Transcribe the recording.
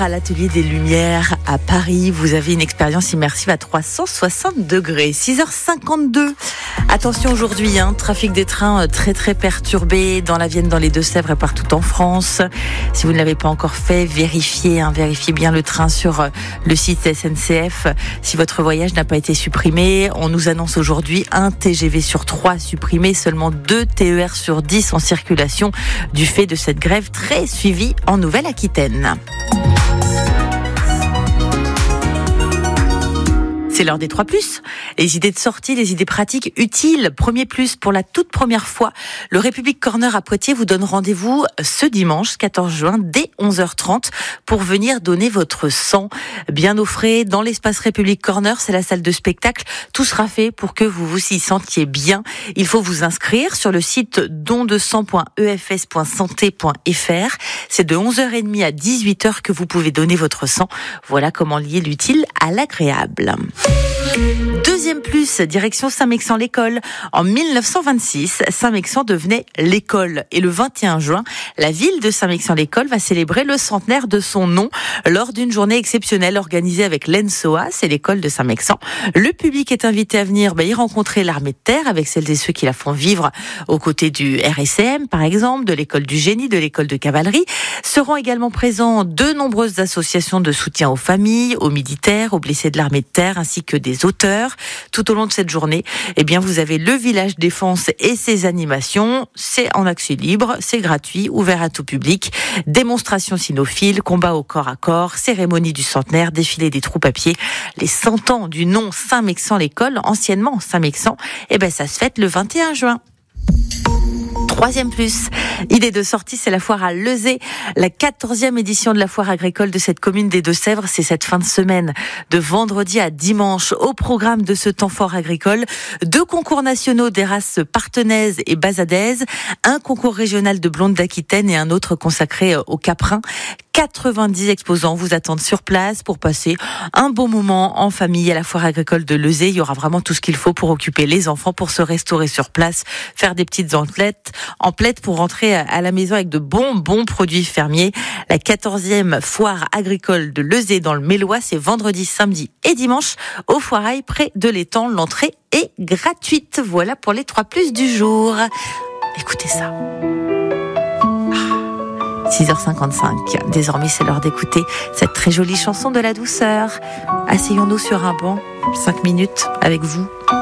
À l'Atelier des Lumières à Paris, vous avez une expérience immersive à 360 degrés. 6h52. Attention aujourd'hui, trafic des trains très perturbé dans la Vienne, dans les Deux-Sèvres et partout en France. Si vous ne l'avez pas encore fait, vérifiez bien le train sur le site SNCF. Si votre voyage n'a pas été supprimé, on nous annonce aujourd'hui un TGV sur 3 supprimé, seulement 2 TER sur 10 en circulation du fait de cette grève très suivie en Nouvelle-Aquitaine. C'est l'heure des 3+. Les idées de sortie, les idées pratiques utiles. Premier plus, pour la toute première fois, le République Corner à Poitiers vous donne rendez-vous ce dimanche 14 juin dès 11h30 pour venir donner votre sang. Bien au frais, dans l'espace République Corner, c'est la salle de spectacle. Tout sera fait pour que vous vous y sentiez bien. Il faut vous inscrire sur le site dondesang.efs.santé.fr. C'est de 11h30 à 18h que vous pouvez donner votre sang. Voilà comment lier l'utile à l'agréable. Deuxième plus, direction Saint-Mexan-l'École. En 1926, Saint-Mexan devenait l'école. Et le 21 juin, la ville de Saint-Mexan-l'École va célébrer le centenaire de son nom lors d'une journée exceptionnelle organisée avec l'ENSOA, c'est l'école de Saint-Mexan. Le public est invité à venir y rencontrer l'armée de terre avec celles et ceux qui la font vivre aux côtés du RSCM, par exemple, de l'école du génie, de l'école de cavalerie. Seront également présents de nombreuses associations de soutien aux familles, aux militaires, aux blessés de l'armée de terre, ainsi que des auteurs. Tout au long de cette journée, vous avez le village défense et ses animations. C'est en accès libre, c'est gratuit, ouvert à tout public. Démonstration cynophile, combat au corps à corps, cérémonie du centenaire, défilé des troupes à pied. Les 100 ans du nom Saint-Mexan-l'École, anciennement Saint-Mexan, ça se fête le 21 juin. Troisième plus, idée de sortie, c'est la foire à Lezay. La 14e édition de la foire agricole de cette commune des Deux-Sèvres, c'est cette fin de semaine, de vendredi à dimanche. Au programme de ce temps fort agricole, 2 concours nationaux des races partenaises et basadaises, un concours régional de blondes d'Aquitaine et un autre consacré aux caprins. 90 exposants vous attendent sur place pour passer un bon moment en famille à la foire agricole de Lezay. Il y aura vraiment tout ce qu'il faut pour occuper les enfants, pour se restaurer sur place, faire des petites emplettes pour rentrer à la maison avec de bons produits fermiers. La 14e foire agricole de Lezay dans le Mélois, c'est vendredi, samedi et dimanche au Foirail près de l'étang. L'entrée est gratuite. Voilà pour les 3+ du jour. Écoutez ça. 6h55. Désormais, c'est l'heure d'écouter cette très jolie chanson de la douceur. Asseyons-nous sur un banc, 5 minutes avec vous.